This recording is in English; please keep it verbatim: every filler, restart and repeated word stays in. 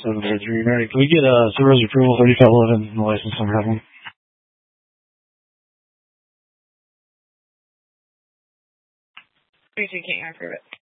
seven zero three, Mary. Can we get uh, supervisor approval thirty-five eleven and the license number of them? thirty-two can't approve it.